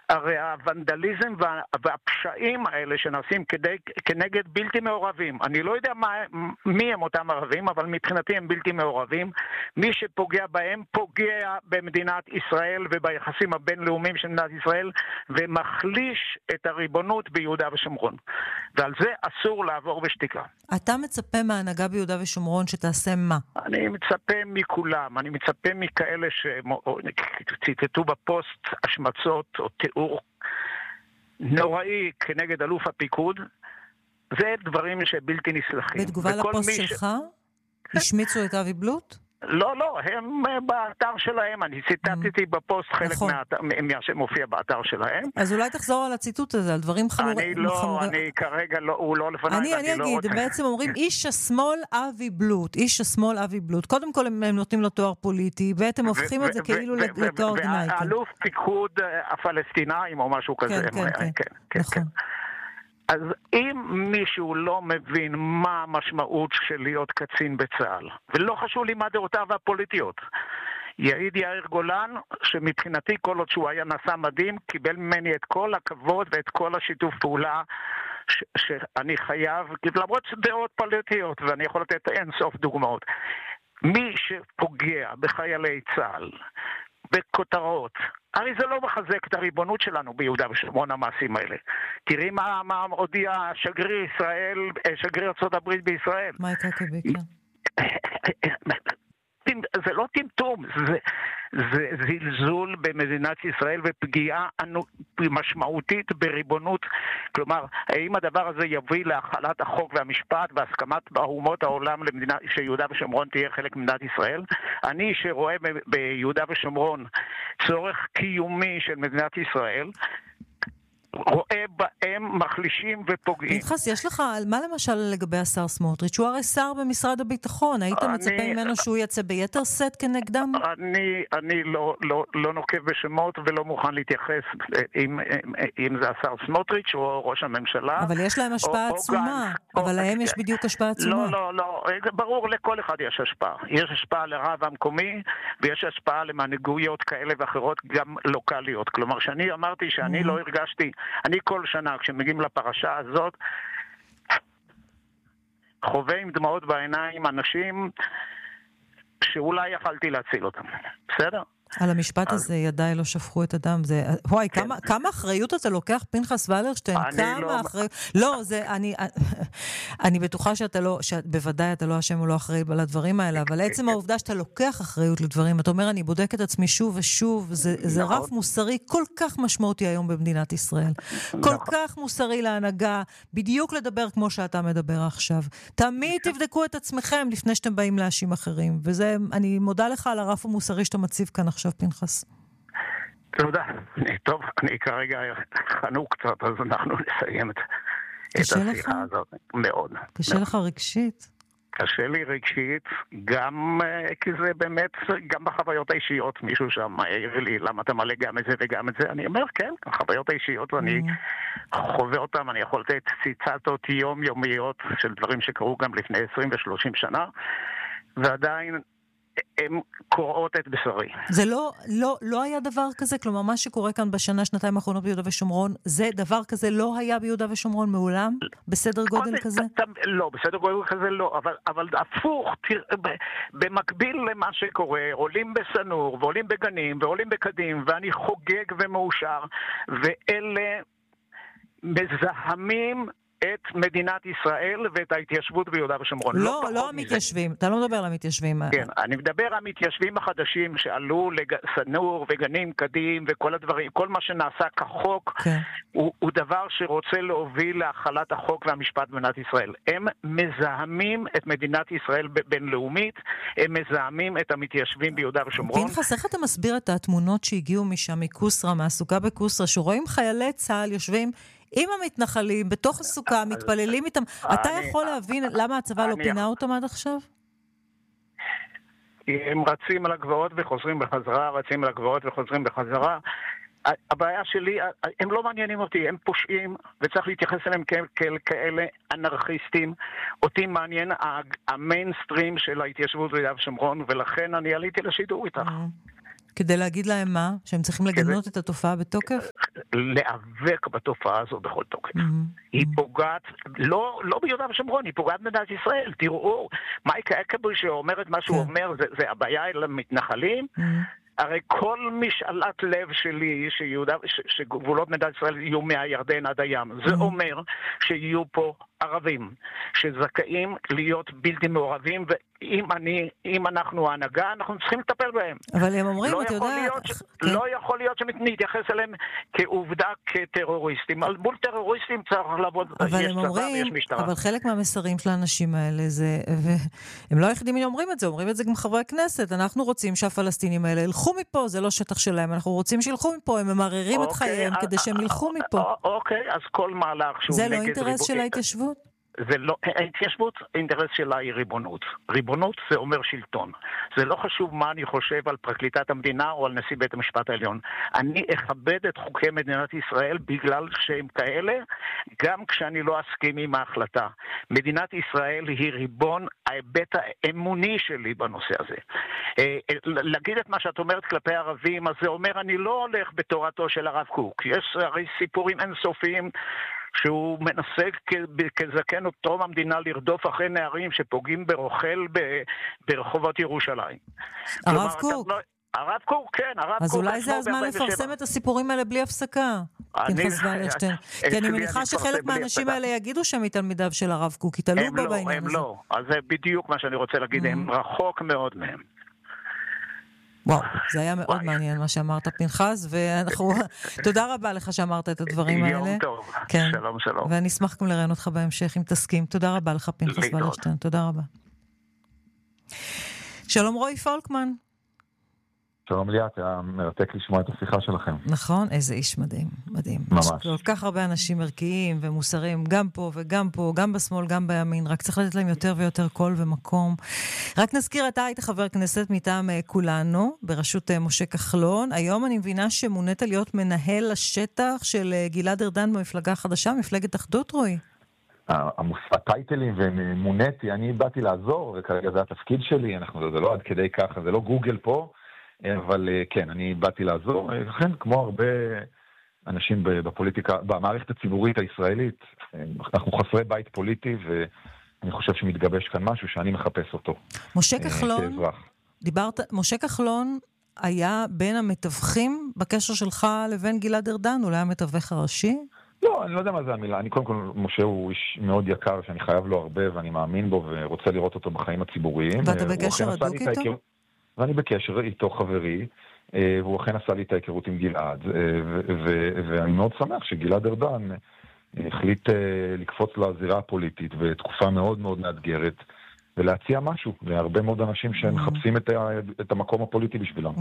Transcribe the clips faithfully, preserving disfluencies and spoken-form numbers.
הרי הוונדליזם וה, והפשעים האלה שנעשים כדי, כנגד בלתי מעורבים, אני לא יודע מה, מי הם אותם ערבים, אבל מבחינתי הם בלתי מעורבים. מי שפוגע בהם פוגע במדינת ישראל וביחסים הבינלאומיים של מדינת ישראל, ומחליש את הריבונות ביהודה ושומרון. ועל זה אסור לעבור בשתיקה. אתה מצפה מההנהגה ביהודה ושומרון שתעשה מה? אני מצפה מכולם, אני מצפה מכאלה שציטטו בפוסט השמצות או תיאור נוראי כנגד אלוף הפיקוד, זה דברים שבלתי נסלחים. בתגובה לפוסט ש... שלך? השמיצו את אבי בלוט? לא, לא, הם באתר שלהם, אני ציטטתי בפוסט חלק מה שמופיע באתר שלהם. אז אולי תחזור על הציטוט הזה, על דברים חמורים. אני לא, אני כרגע לא, הוא לא לפניי. אני אגיד, בעצם אומרים, איש השמאל אבי בלוט, איש השמאל אבי בלוט. קודם כל הם נותנים לו תואר פוליטי, ואתם הופכים את זה כאילו לתואר גנאי. והאלוף פיקוד הפלסטינאים או משהו כזה. כן, כן, כן, נכון. אז אם מישהו לא מבין מה המשמעות של להיות קצין בצה"ל, ולא חשוב לי מה דעותיו הפוליטיות, יעיד יאיר גולן שמבחינתי כל עוד שהוא היה נשא מדים, קיבל ממני את כל הכבוד ואת כל השיתוף פעולה ש- שאני חייב, למרות דעות פוליטיות, ואני יכול לתת אין סוף דוגמאות. מי שפוגע בחיילי צה"ל, בכותרות, הרי זה לא מחזק את הריבונות שלנו ביהודה ושומרון המעשים האלה. תראי מה, מה הודיע שגריר ישראל, שגריר ארצות הברית בישראל. מייקל קביק. זה לא טמטום, זה, זה זלזול במדינת ישראל ופגיעה משמעותית בריבונות. כלומר, האם הדבר הזה יביא להחלת החוק והמשפט והסכמת באומות העולם למדינה, שיהודה ושומרון תהיה חלק ממדינת ישראל? אני שרואה ביהודה ושומרון צורך קיומי של מדינת ישראל, רואה בהם מחלישים ופוגעים. פנחס, יש לך, מה למשל לגבי השר סמוטריץ'? הוא הרי שר במשרד הביטחון, היית אני, מצפה ממנו שהוא יצא ביתר סט כנגדם? אני, אני לא, לא, לא נוקב בשמות ולא מוכן להתייחס אם, אם זה השר סמוטריץ' או ראש הממשלה. אבל יש להם השפעה או, עצומה, או אבל או, להם יש בדיוק השפעה עצומה. לא, לא, לא, ברור, לכל אחד יש השפעה. יש השפעה לרב המקומי, ויש השפעה למנהיגויות כאלה ואחרות, גם לוקליות. כלומר, שאני אמרתי שאני לא הרגשתי, אני כל שנה, כשמגיעים לפרשה הזאת, חווה עם דמעות בעיניים אנשים שאולי יכלתי להציל אותם. בסדר? על המשפט הזה ידיי לא שפכו את הדם. זה, וואי, כמה, כמה אחריות אתה לוקח, פנחס ולרשטיין? כמה לא... אחריות? לא, זה, אני, אני בטוחה שאתה לא, שבוודאי אתה לא אשם או לא אחראי על הדברים האלה, אבל עצם העובדה שאתה לוקח אחריות לדברים, אתה אומר, אני בודק את עצמי שוב ושוב, זה, זה רף מוסרי כל כך משמעותי היום במדינת ישראל. כל כך מוסרי להנהגה, בדיוק לדבר כמו שאתה מדבר עכשיו. תמיד תבדקו את עצמכם לפני שאתם באים להאשים אחרים, וזה, אני מודה לך על הרף המוסרי שאתה מציב כאן עכשיו. עכשיו פנחס. תודה. טוב, אני כרגע חנוק קצת, אז אנחנו נסיים את השיחה הזאת. מאוד. קשה לך רגשית? קשה לי רגשית, גם כי זה באמת, גם בחוויות האישיות, מישהו שם העיר לי, למה אתה מלא גם את זה וגם את זה? אני אומר, כן, החוויות האישיות, ואני חווה אותם, אני יכול לתת ציטטות יומיומיות של דברים שקרו גם לפני עשרים ושלושים שנה, ועדיין הן קוראות את בשרי. זה לא, לא, לא היה דבר כזה? כלומר, מה שקורה כאן בשנה, שנתיים האחרונות ביהודה ושומרון, זה דבר כזה לא היה ביהודה ושומרון מעולם? בסדר גודל כזה? לא, בסדר גודל כזה לא, אבל, אבל הפוך, במקביל למה שקורה, עולים בסנור, ועולים בגנים, ועולים בקדים, ואני חוגג ומאושר, ואלה מזהמים את מדינת ישראל ואת ההתיישבות ביהודה ושומרון. לא, לא המתיישבים. אתה לא מדבר על המתיישבים. כן, אני מדבר על המתיישבים החדשים שעלו לסנור וגנים קדים וכל הדברים, כל מה שנעשה כחוק, הוא דבר שרוצה להוביל להחלת החוק והמשפט במדינת ישראל. הם מזהמים את מדינת ישראל בינלאומית, הם מזהמים את המתיישבים ביהודה ושומרון. פנחס, איך אתה מסביר את התמונות שהגיעו משם מקוסרה, מהסוכה בקוסרה, שרואים חיילי צה"ל יושבים עם המתנחלים, בתוך הסוכה, מתפללים איתם. אתה יכול להבין למה הצבא לא פינה אותם עד עכשיו? הם רצים על הגבעות וחוזרים בחזרה, רצים על הגבעות וחוזרים בחזרה. הבעיה שלי, הם לא מעניינים אותי, הם פושעים, וצריך להתייחס אליהם כאל כאלה אנרכיסטים. אותי מעניין המיינסטרים של ההתיישבות ביהודה ושומרון, ולכן אני עליתי לשידור איתך. כדי להגיד להם מה? שהם צריכים לגנות את התופעה בתוקף? להיאבק בתופעה הזו בכל תוקף. היא פוגעת, לא, לא ביהודה ושומרון, היא פוגעת במדינת ישראל. תראו, מייק אקבי שאומר את מה שהוא אומר, זה, זה הבעיה אל המתנחלים. הרי כל משאלת לב שלי שיהודה, ש, שגבולות מדינת ישראל יהיו מהירדן עד הים, זה אומר שיהיו פה ערבים שזכאים להיות בלתי מעורבים, ואם אני, אם אנחנו ההנהגה, אנחנו צריכים לטפל בהם. אבל הם אומרים, לא אתה יודע... ש... כן. לא יכול להיות שנתייחס אליהם כעובדה כטרוריסטים. על מול טרוריסטים צריך לעבוד, יש צבא ויש משטרה. אבל חלק מהמסרים של האנשים האלה זה, והם לא היחידים אומרים את זה, אומרים את זה גם חברי הכנסת, אנחנו רוצים שהפלסטינים האלה ילכו מפה, זה לא שטח שלהם, אנחנו רוצים שילכו מפה, הם ממררים את חייהם כדי שהם ילכו מפה. אוקיי, אז כל מהלך שהוא נגד... זה לא אינטרס של ההתיישבות? זה לא, ההתיישבות, האינטרס שלה היא ריבונות. ריבונות זה אומר שלטון. זה לא חשוב מה אני חושב על פרקליטת המדינה או על נשיא בית המשפט העליון. אני אכבד את חוקי מדינת ישראל בגלל שהם כאלה, גם כשאני לא אסכים עם ההחלטה. מדינת ישראל היא ריבון, ההיבט האמוני שלי בנושא הזה. להגיד את מה שאת אומרת כלפי ערבים, אז זה אומר אני לא הולך בתורתו של הרב קוק. יש הרי סיפורים אינסופיים שהוא מנסה כזקן טרום המדינה לרדוף אחרי נערים שפוגעים ברוכל ברחובות ירושלים. הרב קוק? הרב קוק, כן, הרב קוק. אז אולי זה הזמן לפרסם את הסיפורים האלה בלי הפסקה. פנחס ולרשטיין. כי אני מניחה שחלק מהאנשים האלה יגידו שהם מתלמידיו של הרב קוק, יתעלו בו בעניין הזה. הם לא, אז זה בדיוק מה שאני רוצה להגיד, הם רחוק מאוד מהם. וואו, זה היה מאוד מעניין מה שאמרת פנחס, ואנחנו, תודה רבה לך שאמרת את הדברים האלה. יום טוב, שלום שלום. ואני אשמח גם לראיין אותך בהמשך אם תסכים. תודה רבה לך פנחס ולרשטיין, תודה רבה. שלום רועי פולקמן. שלום ליאת, היה מרתק לשמוע את השיחה שלכם. נכון, איזה איש מדהים, מדהים. ממש. יש כל כך הרבה אנשים ערכיים ומוסריים, גם פה וגם פה, גם בשמאל, גם בימין, רק צריך לתת להם יותר ויותר קול ומקום. רק נזכיר, אתה היית חבר כנסת מטעם כולנו, בראשות משה כחלון. היום אני מבינה שמונית להיות מנהל השטח של גלעד ארדן במפלגה החדשה, מפלגת אחדות, רועי. הטייטלים ומונתי, אני באתי לעזור, וכרגע זה התפקיד שלי, אנחנו, זה לא עד כדי ככה, זה לא גוגל פה, אבל כן, אני באתי לעזור, לכן כמו הרבה אנשים בפוליטיקה, במערכת הציבורית הישראלית, אנחנו חסרי בית פוליטי, ואני חושב שמתגבש כאן משהו שאני מחפש אותו. משה כחלון, דיברת, משה כחלון היה בין המתווכים בקשר שלך לבין גלעד ארדן, אולי המתווך הראשי? לא, אני לא יודע מה זה המילה, אני קודם כל, משה הוא איש מאוד יקר, שאני חייב לו הרבה, ואני מאמין בו, ורוצה לראות אותו בחיים הציבוריים. ואתה בקשר הדוק איתו? ואני בקשר איתו חברי, והוא אכן עשה לי את ההיכרות עם גלעד, ואני מאוד שמח שגלעד ארדן החליט לקפוץ לזירה הפוליטית, בתקופה מאוד מאוד מאתגרת, ולהציע משהו להרבה מאוד אנשים שמחפשים את המקום הפוליטי בשבילם.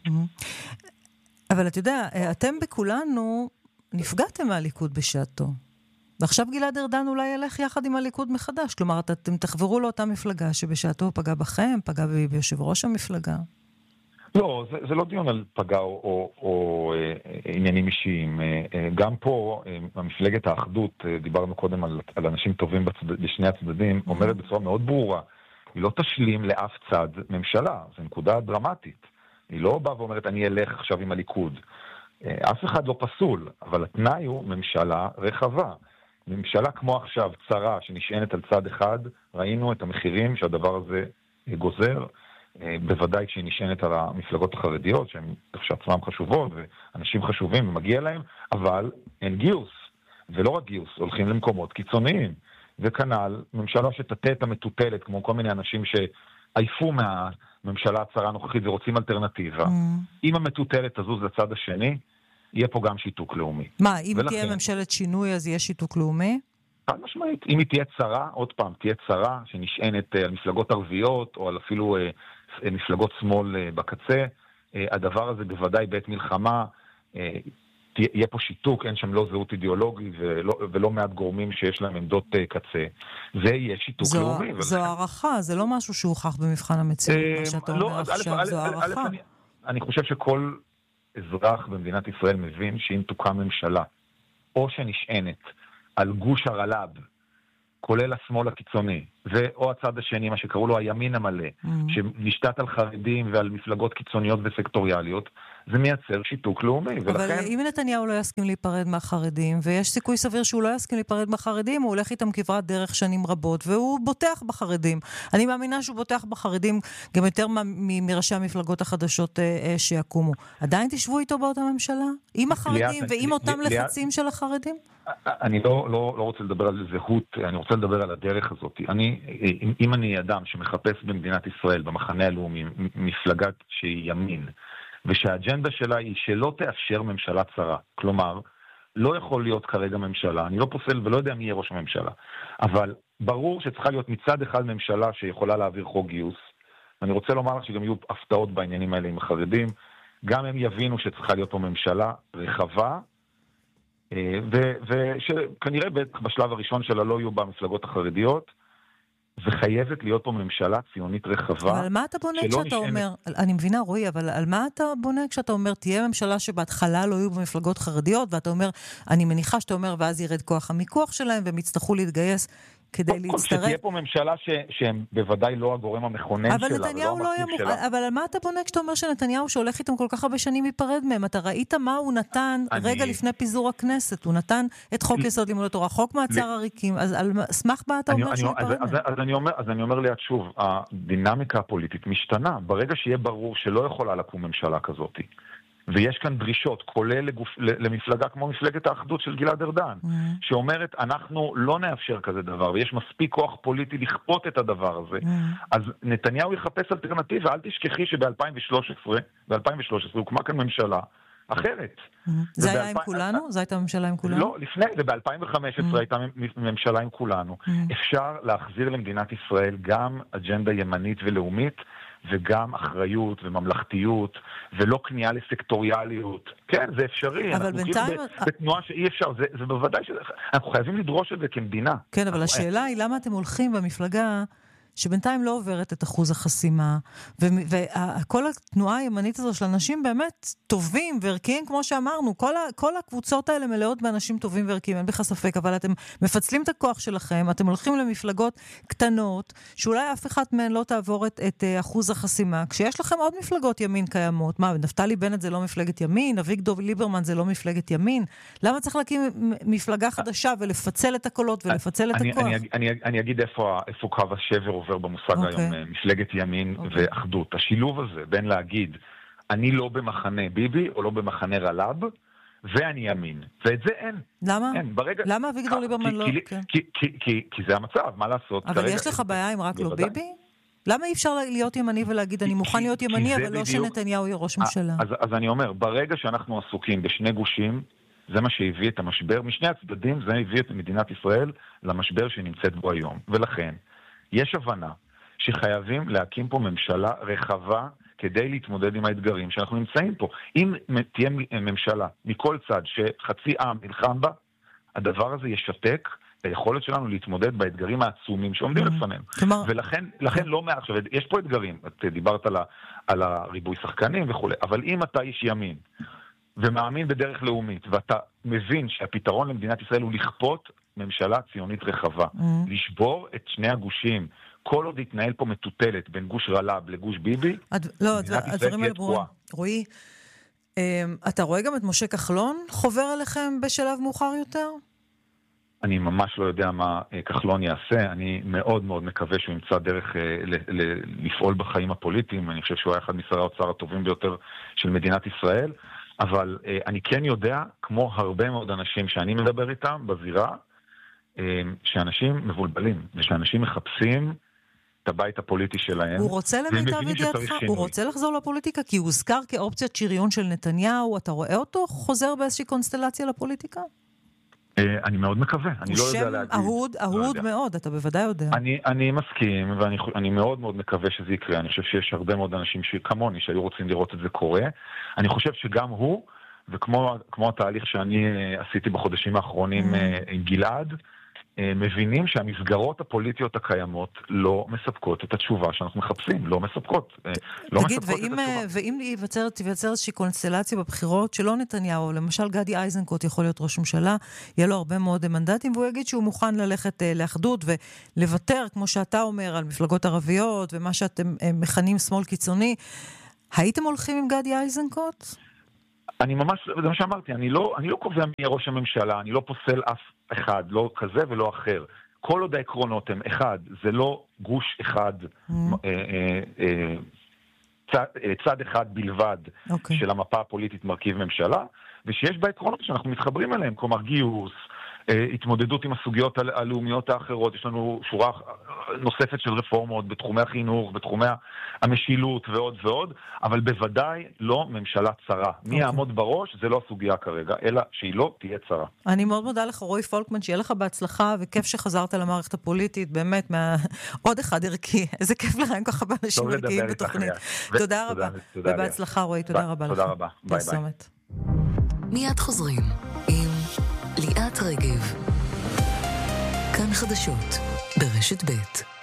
אבל אתה יודע, אתם בכולנו נפגעתם מהליכוד בשעתו. ועכשיו גלעד ארדן אולי ילך יחד עם הליכוד מחדש. כלומר, אתם תחברו לאותה מפלגה שבשעתו פגע בכם, פגע ביושב ראש המפלגה. לא, זה, זה לא דיון על פגע או, או, או אה, עניינים אישיים. אה, גם פה, אה, המפלגת האחדות, אה, דיברנו קודם על, על אנשים טובים בצד, בשני הצדדים, אומרת בצורה מאוד ברורה, היא לא תשלים לאף צד ממשלה. זו נקודה דרמטית. היא לא באה ואומרת, אני אלך עכשיו עם הליכוד. אה, אף אחד לא פסול, אבל התנאי הוא ממשלה רחבה. ממשלה כמו עכשיו, צרה, שנשענת על צד אחד, ראינו את המחירים שהדבר הזה גוזר, בוודאי כשהיא נשענת על המפלגות החרדיות, שהן שעצמם חשובות, ואנשים חשובים ומגיע להם, אבל אין גיוס, ולא רק גיוס, הולכים למקומות קיצוניים, וכנ"ל, ממשלה שתתה את המטוטלת, כמו כל מיני אנשים שעייפו מהממשלה הצרה הנוכחית ורוצים אלטרנטיבה, mm. אם המטוטלת הזו זה הצד השני, יהיה פה גם שיתוק לאומי. מה, אם ולכן, תהיה ממשלת שינוי, אז יהיה שיתוק לאומי? חד משמעית. אם היא תהיה צרה, עוד פעם, תהיה צרה שנשענת על מפלגות ערביות, או על אפילו אה, מפלגות שמאל אה, בקצה, אה, הדבר הזה בוודאי בעת מלחמה, אה, תהיה, יהיה פה שיתוק, אין שם לא זהות אידיאולוגי, ולא, ולא מעט גורמים שיש להם עמדות אה, קצה. זה יהיה שיתוק זו, לאומי. זו ולכן... הערכה, זה לא משהו שהוכח במבחן המציאות, אה, מה שאתה לא, אומר עכשיו, א', זו א', הערכה. א', אני, אני חושב שכל... אזרח במדינת ישראל מבין שאם תוקם ממשלה, או שנשענת על גוש הרל"ב, כולל השמאל הקיצוני, זה או הצד השני, מה שקראו לו הימין המלא, mm-hmm. שנשתת על חרדים ועל מפלגות קיצוניות וסקטוריאליות, זה מייצר שיתוק לאומי. אבל ולכן... אם נתניהו לא יסכים להיפרד מהחרדים, ויש סיכוי סביר שהוא לא יסכים להיפרד מהחרדים, הוא הולך איתם כברת דרך שנים רבות, והוא בוטח בחרדים. אני מאמינה שהוא בוטח בחרדים גם יותר מ- מראשי המפלגות החדשות אה, שיקומו. עדיין תשבו איתו באותה ממשלה? עם החרדים ועם אותם לחצים של החרדים? אני לא, לא, לא רוצה לדבר על זהות, אני רוצה לדבר על הדרך הזאת. אני, אם אני אדם שמחפש במדינת ישראל, במחנה הלאומי, מפלגת שהיא ימין, ושהאג'נדה שלה היא שלא תאפשר ממשלה צרה. כלומר, לא יכול להיות כרגע ממשלה, אני לא פוסל ולא יודע מי יהיה ראש הממשלה, אבל ברור שצריכה להיות מצד אחד ממשלה שיכולה להעביר חוק גיוס. אני רוצה לומר לך שגם יהיו הפתעות בעניינים האלה עם החרדים, גם הם יבינו שצריכה להיות פה ממשלה רחבה, ושכנראה בשלב הראשון שלה לא יהיו במפלגות החרדיות, וחייבת להיות פה ממשלה ציונית רחבה. אבל על מה אתה בונה כשאתה נשענת... אומר, אני מבינה רועי, אבל על מה אתה בונה כשאתה אומר, תהיה ממשלה שבהתחלה לא יהיו במפלגות חרדיות, ואתה אומר, אני מניחה שאתה אומר, ואז ירד כוח המיקוח שלהם, והם יצטרכו להתגייס כדי להצטרף. שתהיה פה ממשלה ש... שהם בוודאי לא הגורם המכונן אבל שלה. נתניהו לא ימוך... אבל על מה אתה בונה כשאתה אומר שנתניהו שהולך איתם כל כך הרבה שנים ייפרד מהם? אתה ראית מה הוא נתן אני... רגע לפני פיזור הכנסת? הוא נתן את חוק יסוד לימוד התורה, חוק מעצר עריקים, אז על סמך מה אתה אומר שהוא ייפרד מהם? אז אני אומר, אז אני אומר ליד שוב, הדינמיקה הפוליטית משתנה. ברגע שיהיה ברור שלא יכולה לקום ממשלה כזאת, ויש כאן דרישות, כולל לגוף, למפלגה כמו מפלגת האחדות של גלעד ארדן, mm-hmm. שאומרת, אנחנו לא נאפשר כזה דבר, ויש מספיק כוח פוליטי לכפות את הדבר הזה. Mm-hmm. אז נתניהו יחפש אלטרנטיבה, אל תשכחי שב-אלפיים ושלוש עשרה, ב-אלפיים ושלוש עשרה הוקמה כאן ממשלה אחרת. Mm-hmm. זה היה עם כולנו? זו הייתה ממשלה עם כולנו? לא, לפני, וב-אלפיים וחמש עשרה mm-hmm. הייתה ממשלה עם כולנו. Mm-hmm. אפשר להחזיר למדינת ישראל גם אג'נדה ימנית ולאומית, וגם אחריות וממלכתיות, ולא כניעה לסקטוריאליות. כן, זה אפשרי. אבל בינתיים... בתנועה שאי אפשר, זה, זה בוודאי ש... אנחנו חייבים לדרוש את זה כמדינה. כן, אבל השאלה היא למה אתם הולכים במפלגה שבינתיים לא עוברת את אחוז החסימה, וכל התנועה הימנית הזו של אנשים באמת טובים וערכיים, כמו שאמרנו, כל, ה, כל הקבוצות האלה מלאות באנשים טובים וערכיים, אין בכלל ספק, אבל אתם מפצלים את הכוח שלכם, אתם הולכים למפלגות קטנות, שאולי אף אחת מהן לא תעבור את, את אחוז החסימה, כשיש לכם עוד מפלגות ימין קיימות, מה, נפתלי בנט זה לא מפלגת ימין, אביגדור ליברמן זה לא מפלגת ימין, למה צריך להקים מפלגה חדשה ולפצל את הקולות ולפצל את אני, הכוח? אני, אני, אני אגיד איפה, איפה קו השבר עובר במושג okay. היום, מפלגת ימין okay. ואחדות. השילוב הזה בין להגיד, אני לא במחנה ביבי או לא במחנה רלב, ואני ימין. ואת זה אין. למה? אין. ברגע... למה אביגדור ליברמן לא? כי, כן. כי, כי, כי, כי זה המצב, מה לעשות? אבל יש לך בעיה עם רק לא ביבי? למה אי אפשר להיות ימני ולהגיד, אני מוכן להיות ימני, אבל לא שנתניהו יהיה ראש ממשלה? אז, אז אני אומר, ברגע שאנחנו עסוקים בשני גושים, זה מה שהביא את המשבר, משני הצדדים, זה הביא את מדינת ישראל למשבר שנמצאת בו היום. ולכן, יש הבנה שחייבים להקים פה ממשלה רחבה כדי להתמודד עם האתגרים שאנחנו נמצאים פה. אם תהיה ממשלה מכל צד שחצי עם נלחם בה, הדבר הזה ישתק את היכולת שלנו להתמודד באתגרים העצומים שעומדים לפנינו. ולכן לכן לא מעכשיו, יש פה אתגרים, את דיברת על, על הריבוי שחקנים וכו', אבל אם אתה איש ימין ומאמין בדרך לאומית, ואתה מבין שהפתרון למדינת ישראל הוא לכפות ממשלה ציונית רחבה, לשבור את שני הגושים, כל עוד יתנהל פה מטוטלת בין גוש רלב לגוש ביבי, לא, הדברים האלה ברורים. רועי, אתה רואה גם את משה כחלון חובר אליכם בשלב מאוחר יותר? אני ממש לא יודע מה כחלון יעשה, אני מאוד מאוד מקווה שהוא ימצא דרך לפעול בחיים הפוליטיים, אני חושב שהוא היה אחד משרי האוצר הטובים ביותר של מדינת ישראל, אבל אני כן יודע, כמו הרבה מאוד אנשים שאני מדבר איתם בזירה, שאנשים מבולבלים, ושאנשים מחפשים את הבית הפוליטי שלהם. הוא רוצה למיטב ידיעתך, הוא רוצה לחזור לפוליטיקה, כי הוא הוזכר כאופציית שריון של נתניהו, אתה רואה אותו חוזר באיזושהי קונסטלציה לפוליטיקה? אני מאוד מקווה, אני לא יודע להגיד. הוא שם אהוד, אהוד מאוד, אתה בוודאי יודע. אני מסכים, ואני מאוד מאוד מקווה שזה יקרה. אני חושב שיש הרבה מאוד אנשים כמוני שהיו רוצים לראות את זה קורה. אני חושב שגם הוא, וכמו התהליך שאני עשיתי בחודשים האחרונים עם גלעד, מבינים שהמסגרות הפוליטיות הקיימות לא מספקות את התשובה שאנחנו מחפשים, לא מספקות. לא תגיד, מספקות ואם, ואם ייווצר, תיווצר איזושהי קונסטלציה בבחירות שלא נתניהו, למשל גדי איזנקוט יכול להיות ראש ממשלה, יהיה לו הרבה מאוד מנדטים, והוא יגיד שהוא מוכן ללכת לאחדות ולוותר, כמו שאתה אומר, על מפלגות ערביות ומה שאתם מכנים שמאל קיצוני. הייתם הולכים עם גדי איזנקוט? אני ממש, זה מה שאמרתי, אני לא, אני לא קובע מי ראש הממשלה, אני לא פוסל אף אחד, לא כזה ולא אחר. כל עוד העקרונות הם אחד, זה לא גוש אחד, mm. אה, אה, אה, צד, אה, צד אחד בלבד okay. של המפה הפוליטית מרכיב ממשלה, ושיש בעקרונות שאנחנו מתחברים אליהם, כלומר גיוס, התמודדות עם הסוגיות הלאומיות האחרות, יש לנו שורה נוספת של רפורמות בתחומי החינוך, בתחומי המשילות ועוד ועוד, אבל בוודאי לא ממשלה צרה. מי יעמוד בראש זה לא הסוגיה כרגע, אלא שהיא לא תהיה צרה. אני מאוד מודה לך רועי פולקמן, שיהיה לך בהצלחה, וכיף שחזרת למערכת הפוליטית, באמת, עוד אחד ערכי. איזה כיף לך עם ככה באנשים ערכיים בתוכנית. תודה רבה. ובהצלחה רועי, תודה רבה לך. תודה רבה. ביי ביי. מיד חוזרים עם ליאת רגב, כאן חדשות ברשת ב'.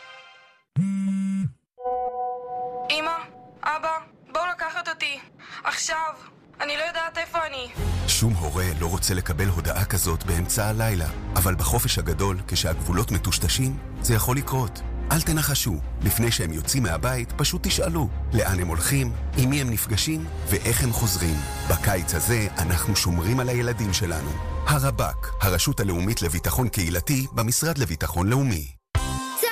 אמא, אבא, בואו לקחת אותי עכשיו, אני לא יודעת איפה אני. שום הורה לא רוצה לקבל הודעה כזאת באמצע הלילה, אבל בחופש הגדול, כשהגבולות מטושטשים, זה יכול לקרות. אל תנחשו, לפני שהם יוצאים מהבית, פשוט תשאלו לאן הם הולכים, עם מי הם נפגשים ואיך הם חוזרים. בקיץ הזה אנחנו שומרים על הילדים שלנו. הרב"ק, הרשות הלאומית לביטחון קהילתי במשרד לביטחון לאומי.